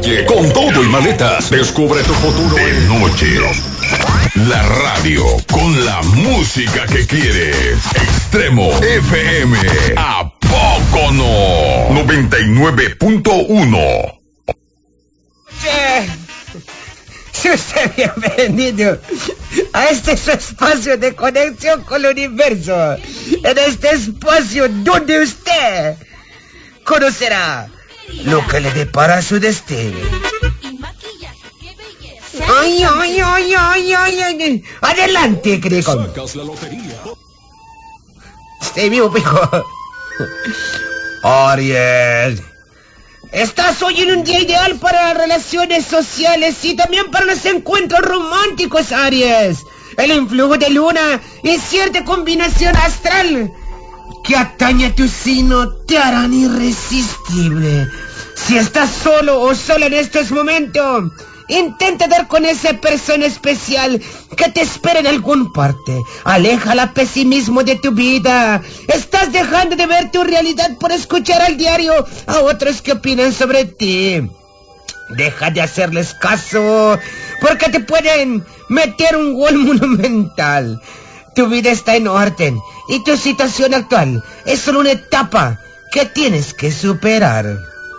calle, con todo y maletas. Descubre tu futuro de noche. La radio con la música que quieres. Extremo FM. ¿A poco no? 99.1. Sea usted bienvenido a este su espacio de conexión con el universo. En este espacio donde usted conocerá lo que le depara su destino. Ay. Adelante, Cricón. Sacas la lotería. Estoy vivo, pico. Aries. Estás hoy en un día ideal para las relaciones sociales y también para los encuentros románticos, Aries. El influjo de luna y cierta combinación astral que atañe a tu signo te harán irresistible. Si estás solo o sola en estos momentos, intenta dar con esa persona especial que te espera en algún parte. Aleja el pesimismo de tu vida. Estás dejando de ver tu realidad por escuchar al diario a otros que opinan sobre ti. Deja de hacerles caso, porque te pueden meter un gol monumental. Tu vida está en orden y tu situación actual es solo una etapa que tienes que superar.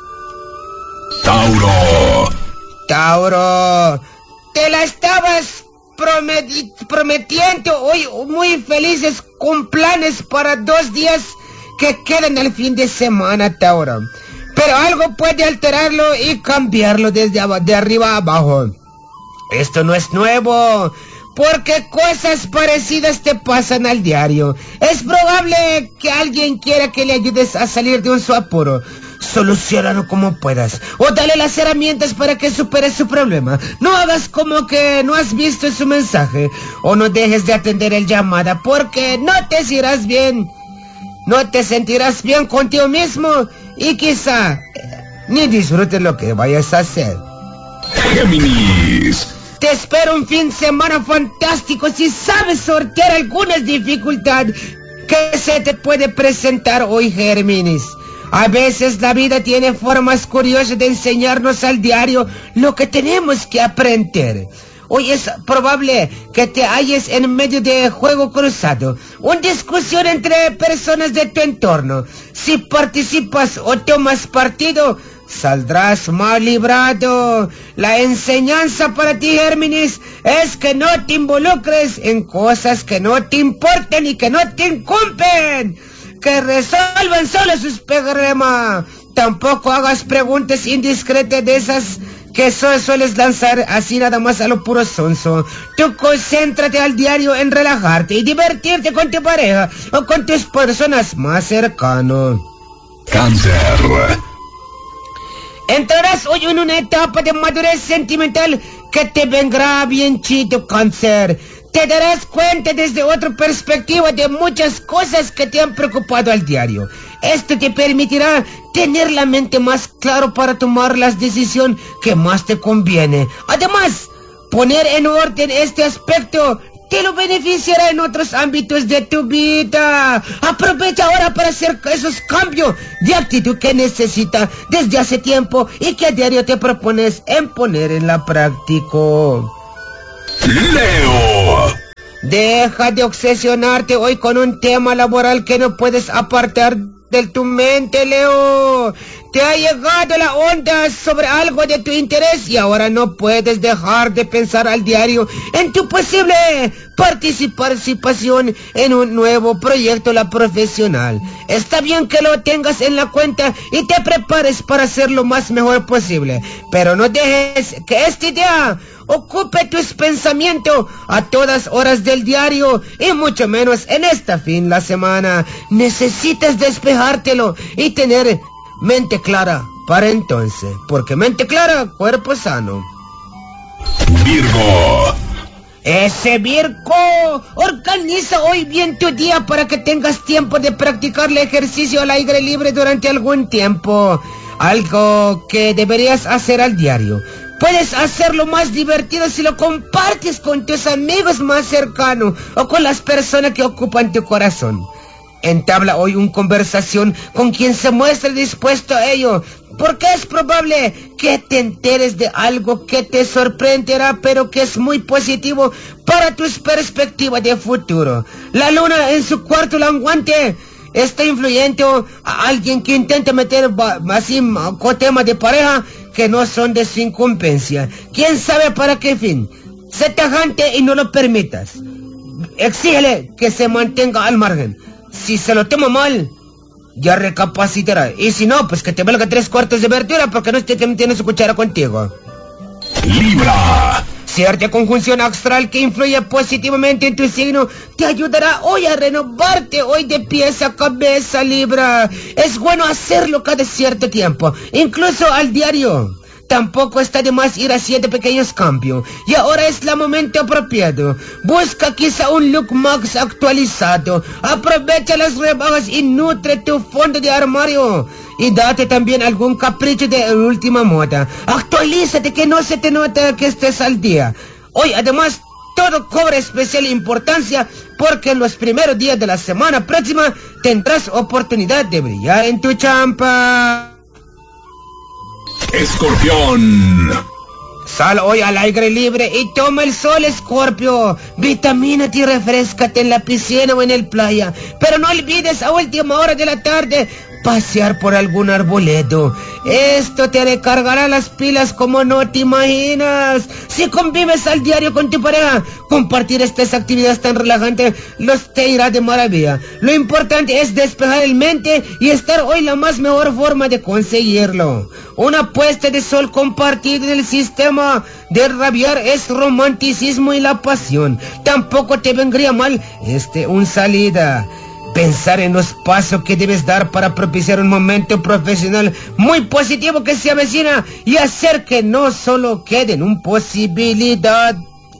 Tauro, te la estabas prometiendo hoy muy felices con planes para 2 días que quedan al fin de semana, Tauro. Pero algo puede alterarlo y cambiarlo de arriba a abajo. Esto no es nuevo, porque cosas parecidas te pasan al diario. Es probable que alguien quiera que le ayudes a salir de su apuro. Soluciónalo como puedas, o dale las herramientas para que supere su problema. No hagas como que no has visto su mensaje, o no dejes de atender el llamada, porque no te sentirás bien contigo mismo, y quizá ni disfrutes lo que vayas a hacer. Géminis. Te espero un fin de semana fantástico si sabes sortear algunas dificultades que se te puede presentar hoy, Géminis. A veces la vida tiene formas curiosas de enseñarnos al diario lo que tenemos que aprender. Hoy es probable que te halles en medio de juego cruzado, una discusión entre personas de tu entorno. Si participas o tomas partido, saldrás mal librado. La enseñanza para ti, Géminis, es que no te involucres en cosas que no te importan y que no te incumben. Que resuelvan solo sus problemas. Tampoco hagas preguntas indiscretas de esas que sueles lanzar así nada más a lo puro sonso. Tú concéntrate al diario en relajarte y divertirte con tu pareja o con tus personas más cercanas. Cáncer. Entrarás hoy en una etapa de madurez sentimental que te vendrá bien chido, Cáncer. Te darás cuenta desde otra perspectiva de muchas cosas que te han preocupado al diario. Esto te permitirá tener la mente más claro para tomar las decisiones que más te conviene. Además, poner en orden este aspecto te lo beneficiará en otros ámbitos de tu vida. Aprovecha ahora para hacer esos cambios de actitud que necesitas desde hace tiempo y que a diario te propones en poner en la práctica. Leo. Deja de obsesionarte hoy con un tema laboral que no puedes apartar de tu mente, Leo. Te ha llegado la onda sobre algo de tu interés y ahora no puedes dejar de pensar al diario en tu posible participación en un nuevo proyecto profesional. Está bien que lo tengas en la cuenta y te prepares para hacer lo más mejor posible, pero no dejes que esta idea ocupe tus pensamientos a todas horas del diario y mucho menos en esta fin de semana. Necesitas despejártelo y tener mente clara para entonces, porque mente clara, cuerpo sano. Virgo. Ese Virgo, organiza hoy bien tu día para que tengas tiempo de practicar el ejercicio al aire libre durante algún tiempo. Algo que deberías hacer al diario. Puedes hacerlo más divertido si lo compartes con tus amigos más cercanos o con las personas que ocupan tu corazón. Entabla hoy una conversación con quien se muestre dispuesto a ello. porque es probable que te enteres de algo que te sorprenderá, pero que es muy positivo para tus perspectivas de futuro. La luna en su cuarto languante está influyendo a alguien que intenta meter así con temas de pareja que no son de su incumbencia. ¿Quién sabe para qué fin? Sé tajante y no lo permitas. Exígele que se mantenga al margen. Si se lo toma mal, ya recapacitará. Y si no, pues que te valga 3/4 de verdura porque no tiene su cuchara contigo. Libra. Cierta conjunción astral que influye positivamente en tu signo te ayudará hoy a renovarte hoy de pies a cabeza, Libra. Es bueno hacerlo cada cierto tiempo, incluso al diario. Tampoco está de más ir haciendo pequeños cambios. Y ahora es el momento apropiado. Busca quizá un look más actualizado. Aprovecha las rebajas y nutre tu fondo de armario. Y date también algún capricho de última moda. Actualízate, que no se te nota que estés al día. Hoy además todo cobra especial importancia porque en los primeros días de la semana próxima tendrás oportunidad de brillar en tu champa. Escorpión. Sal hoy al aire libre y toma el sol, Escorpio. Vitamínate y refrescate en la piscina o en el playa. Pero no olvides a última hora de la tarde pasear por algún arboledo. Esto te recargará las pilas como no te imaginas. Si convives al diario con tu pareja, compartir estas actividades tan relajantes te irá de maravilla. Lo importante es despejar el mente y estar hoy la más mejor forma de conseguirlo. Una puesta de sol compartida en el sistema de rabiar es romanticismo y la pasión. Tampoco te vendría mal un salida. Pensar en los pasos que debes dar para propiciar un momento profesional muy positivo que se avecina y hacer que no solo quede en una posibilidad.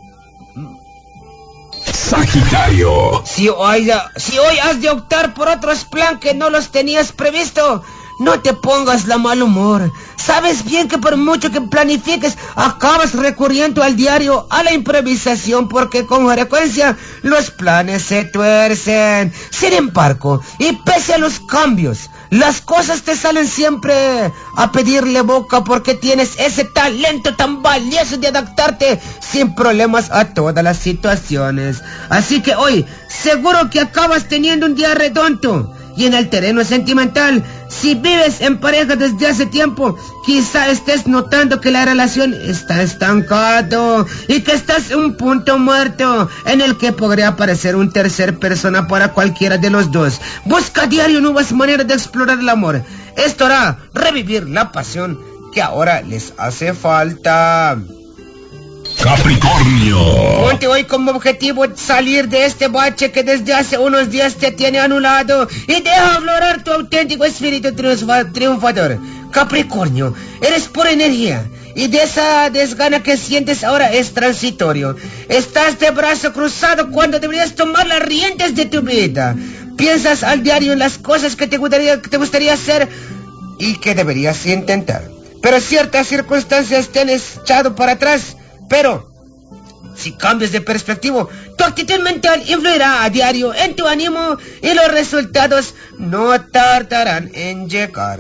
Sagitario. Si hoy has de optar por otros planes que no los tenías previsto, no te pongas la mal humor. Sabes bien que por mucho que planifiques, acabas recurriendo al diario, a la improvisación, porque con frecuencia los planes se tuercen. Sin embargo, y pese a los cambios, las cosas te salen siempre a pedirle boca porque tienes ese talento tan valioso de adaptarte sin problemas a todas las situaciones. Así que hoy, seguro que acabas teniendo un día redondo. Y en el terreno sentimental, si vives en pareja desde hace tiempo, quizá estés notando que la relación está estancada y que estás en un punto muerto en el que podría aparecer una tercera persona para cualquiera de los dos. Busca a diario nuevas maneras de explorar el amor. Esto hará revivir la pasión que ahora les hace falta. Capricornio. Ponte hoy como objetivo salir de este bache que desde hace unos días te tiene anulado y deja aflorar tu auténtico espíritu triunfador. Capricornio, eres pura energía y de esa desgana que sientes ahora es transitorio. Estás de brazo cruzado cuando deberías tomar las riendas de tu vida. Piensas al diario en las cosas que te gustaría hacer y que deberías intentar. Pero ciertas circunstancias te han echado para atrás. Pero, si cambias de perspectiva, tu actitud mental influirá a diario en tu ánimo y los resultados no tardarán en llegar.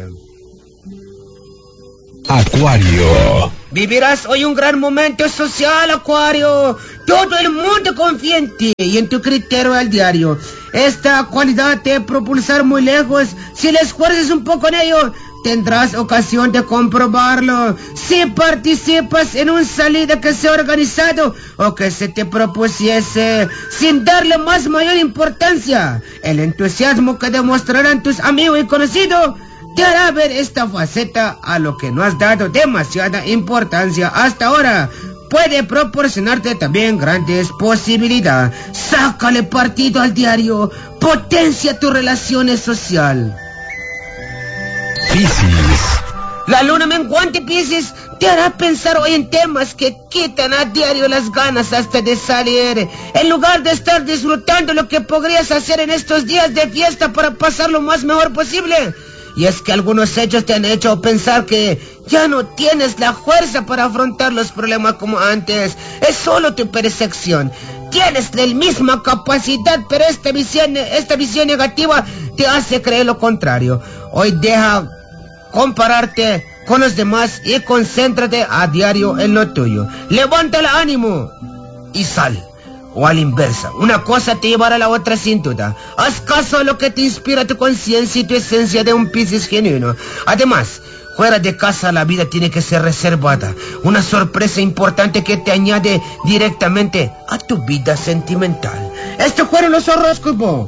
Acuario. Vivirás hoy un gran momento social, Acuario. Todo el mundo confía en ti y en tu criterio al diario. Esta cualidad te propulsará muy lejos. Si le esfuerzas un poco en ello, tendrás ocasión de comprobarlo. Si participas en una salida que sea organizado o que se te propusiese sin darle más mayor importancia, el entusiasmo que demostrarán tus amigos y conocidos te hará ver esta faceta a lo que no has dado demasiada importancia hasta ahora. Puede proporcionarte también grandes posibilidades. Sácale partido al diario. Potencia tus relaciones sociales. Piscis. La luna menguante, Piscis, te hará pensar hoy en temas que quitan a diario las ganas hasta de salir. En lugar de estar disfrutando lo que podrías hacer en estos días de fiesta para pasar lo más mejor posible. Y es que algunos hechos te han hecho pensar que ya no tienes la fuerza para afrontar los problemas como antes. Es solo tu percepción. Tienes la misma capacidad, pero esta visión negativa te hace creer lo contrario. Hoy deja compararte con los demás y concéntrate a diario en lo tuyo. Levanta el ánimo y sal. O a la inversa, una cosa te llevará a la otra sin duda. Haz caso a lo que te inspira tu conciencia y tu esencia de un Piscis genuino. Además, fuera de casa la vida tiene que ser reservada. Una sorpresa importante que te añade directamente a tu vida sentimental. Estos fueron los horóscopos.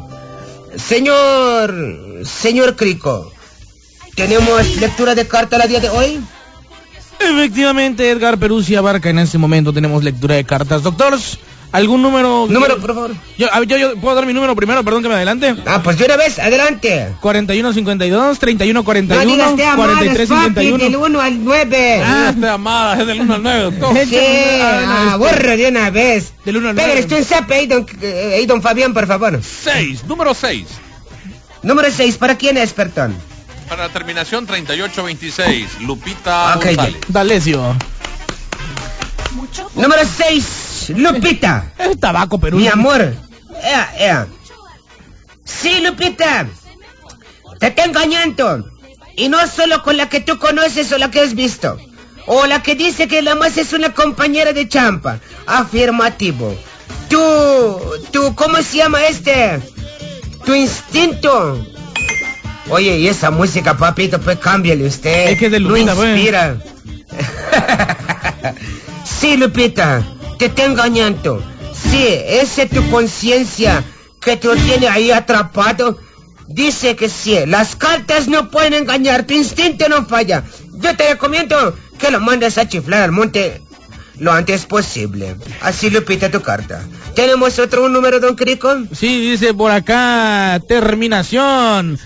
Señor Crico, ¿tenemos lectura de carta la día de hoy? Efectivamente, Edgar Peruzzi abarca en este momento. Tenemos lectura de cartas. Doctores, ¿algún número? Número, por favor. Yo puedo dar mi número primero, perdón que me adelante. Pues de una vez, adelante. 4152, 3141, no digas te amadas, 4351. Papi, del 1 al 9. Te amadas, es del 1 al 9, doctor. Sí, borra de una vez. Del 1 al 9. Pégale usted un zape ahí, don Fabián, por favor. 6, número 6. Número 6, ¿para quién es, perdón? Para la terminación 3826, Lupita González. D'Alessio. Número 6, Lupita. Es tabaco, Perú. Mi amor. Sí, Lupita. Te está engañando. Y no solo con la que tú conoces o la que has visto. O la que dice que la más es una compañera de champa. Afirmativo. Tú, ¿cómo se llama tu instinto? Oye, y esa música, papito, pues cámbiale usted. Es que es de Lupita, no inspira. Sí, Lupita, te está engañando. Sí, esa es tu conciencia que te tiene ahí atrapado. Dice que sí, las cartas no pueden engañar, tu instinto no falla. Yo te recomiendo que lo mandes a chiflar al monte lo antes posible. Así, Lupita, tu carta. ¿Tenemos un número, don Crico? Sí, dice por acá, terminación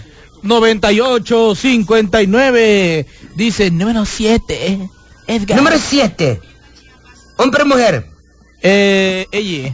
9859. Dice número 7. Edgar. Número 7. ¿Hombre o mujer? Ella.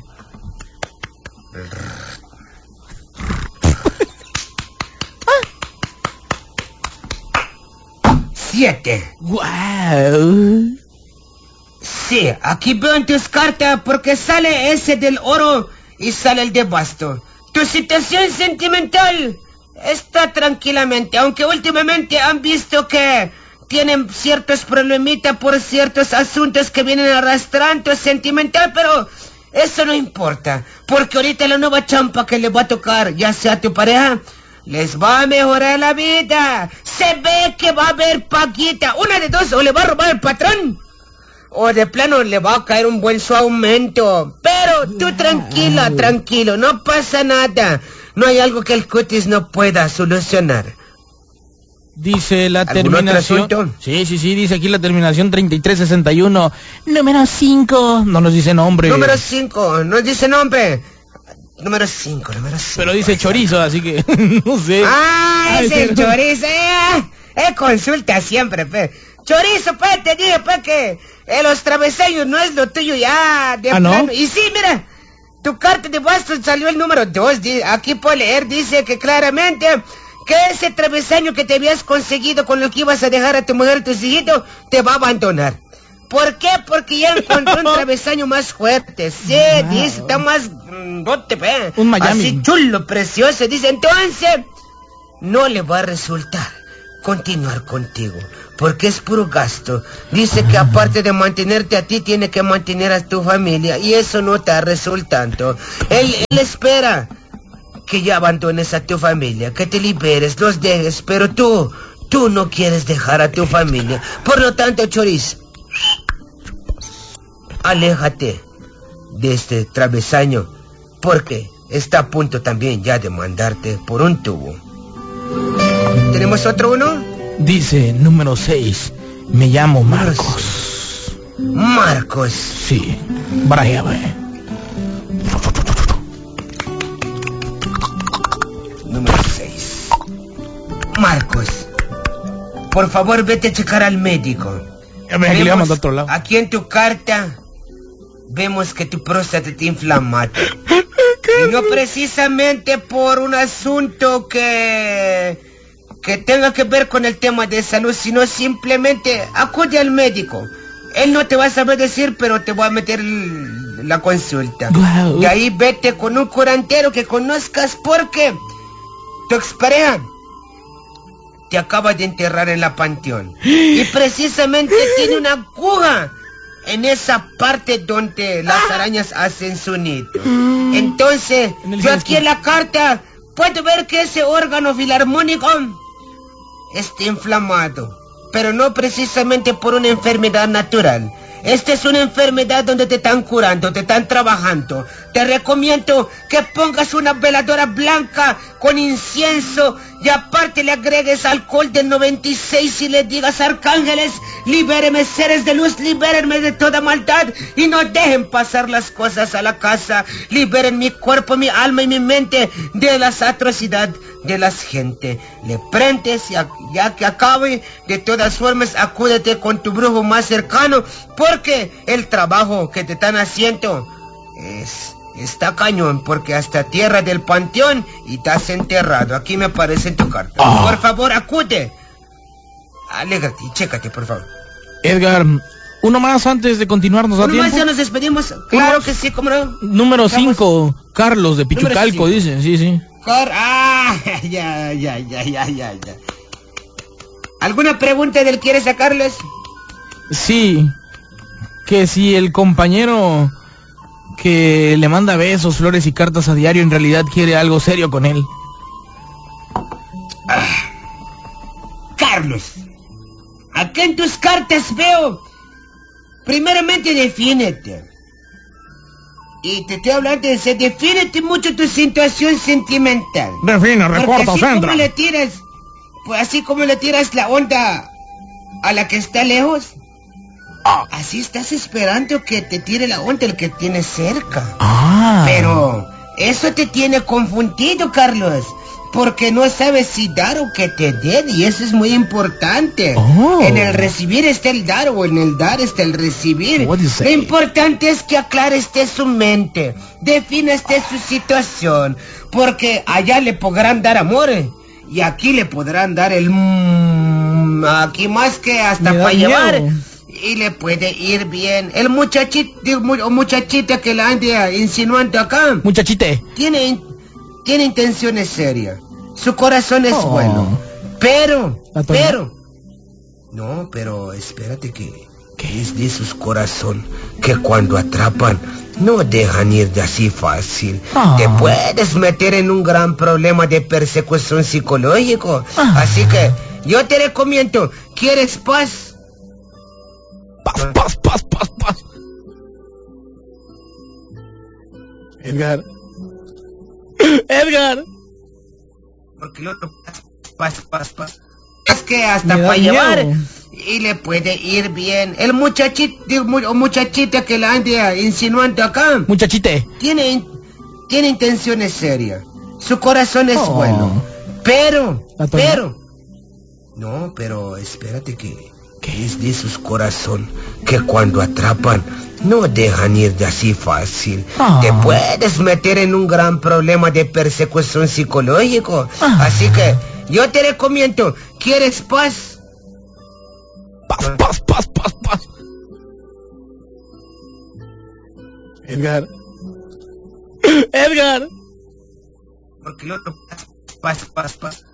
Siete. Wow. Sí, aquí veo en tus cartas porque sale ese del oro y sale el de basto. Tu situación sentimental está tranquilamente, aunque últimamente han visto que tienen ciertos problemitas por ciertos asuntos que vienen arrastrando sentimental, pero eso no importa, porque ahorita la nueva champa que le va a tocar, ya sea a tu pareja, les va a mejorar la vida. Se ve que va a haber paguita, una de dos, o le va a robar el patrón, o de plano le va a caer un buen su aumento. Pero tú tranquilo, no pasa nada. No hay algo que el cutis no pueda solucionar. Dice la ¿Algún terminación. otro asunto? Sí, dice aquí la terminación 3361. Número 5. No nos dice nombre. Número 5, nos dice nombre. Número 5. Pero dice chorizo, así que no sé. Es el chorizo. Consulta siempre, pe. Chorizo, pues, te dije, pues, que los travesaños no es lo tuyo ya, de plano. ¿No? Y sí, mira, tu carta de bastos salió el número 2. Aquí puedo leer, dice que claramente que ese travesaño que te habías conseguido con lo que ibas a dejar a tu mujer, tus hijitos, te va a abandonar. ¿Por qué? Porque ya encontró un travesaño más fuerte. Sí, dice, está más... un Miami. Así chulo, precioso. Dice, entonces, no le va a resultar continuar contigo, porque es puro gasto. Dice que aparte de mantenerte a ti, tiene que mantener a tu familia, y eso no está resultando. Él espera que ya abandones a tu familia, que te liberes, los dejes, pero tú no quieres dejar a tu familia. Por lo tanto, chorizo, aléjate de este travesaño, porque está a punto también ya de mandarte por un tubo. ¿Tenemos otro uno? Dice número 6. Me llamo Marcos. Marcos. Sí, Braheve. Número 6. Marcos, por favor, vete a checar al médico. Aquí en tu carta vemos que tu próstata está inflamada. Y no precisamente por un asunto que tenga que ver con el tema de salud, sino simplemente acude al médico. Él no te va a saber decir, pero te va a meter la consulta. Wow. Y ahí vete con un curandero que conozcas, porque tu expareja te acaba de enterrar en la panteón. Y precisamente tiene una aguja en esa parte donde las arañas hacen su nido. Entonces, yo aquí en la carta puedo ver que ese órgano filarmónico está inflamado, pero no precisamente por una enfermedad natural. Esta es una enfermedad donde te están curando, te están trabajando. Te recomiendo que pongas una veladora blanca con incienso y aparte le agregues alcohol del 96 y le digas: arcángeles, libérenme, seres de luz, libérenme de toda maldad y no dejen pasar las cosas a la casa. Liberen mi cuerpo, mi alma y mi mente de las atrocidades de las gente. Le prendes ya que acabe. De todas formas, acúdete con tu brujo más cercano, porque el trabajo que te están haciendo está cañón, porque hasta tierra del panteón y estás enterrado. Aquí me aparece en tu carta. Por favor, acude. Alégrate y chécate, por favor. Edgar, uno más antes de continuarnos a tiempo. Uno más, ya nos despedimos. Claro que sí, cómo no. Número 5, Carlos de Pichucalco, dice. Sí. Ya. ¿Alguna pregunta del quieres sacarles? Sí, que si el compañero que le manda besos, flores y cartas a diario en realidad quiere algo serio con él. Carlos, acá en tus cartas veo, primeramente defínete. Y te estoy hablando de defínete mucho tu situación sentimental. Define, recorta, centra. Así como le tiras la onda a la que está lejos, así estás esperando que te tire la onda el que tiene cerca. Pero eso te tiene confundido, Carlos, porque no sabes si dar o que te den, y eso es muy importante. En el recibir está el dar, o en el dar está el recibir. Lo importante es que aclare su mente, define su situación, porque allá le podrán dar amor y aquí le podrán dar el aquí más que hasta para llevar. Y le puede ir bien. El muchachito o muchachita que la ande insinuando acá, muchachite, tiene intenciones serias. Su corazón es bueno. Pero espérate que es de sus corazón que cuando atrapan no dejan ir de así fácil. Te puedes meter en un gran problema de persecución psicológico. Así que yo te recomiendo, ¿quieres paz? Paz. Edgar. Porque el otro paz. Es que hasta para llevar y le puede ir bien. El muchachito o muchachita que la ande insinuando acá, muchachite, tiene intenciones serias. Su corazón es bueno. Pero espérate que es de sus corazón que cuando atrapan no dejan ir de así fácil. Te puedes meter en un gran problema de persecución psicológico. Así que yo te recomiendo, ¿quieres paz? Paz. Edgar. Porque el otro paz.